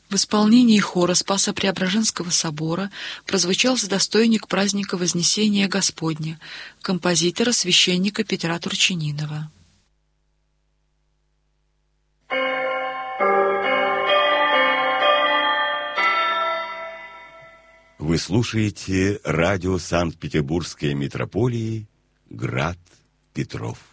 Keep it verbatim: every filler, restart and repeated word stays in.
В исполнении хора Спасо-Преображенского собора прозвучал «Достойник праздника Вознесения Господня» композитора священника Петра Турчининова. Вы слушаете радио Санкт-Петербургской митрополии «Град Петров».